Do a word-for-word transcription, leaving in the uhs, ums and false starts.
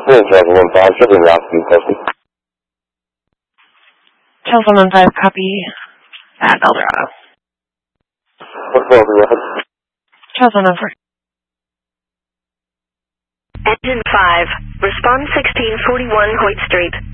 Full Travel one five, shipping route to be posted. Travel one five, copy at Eldorado. What's going on, reference? Travel one four. Engine five, respond sixteen forty-one Hoyt Street.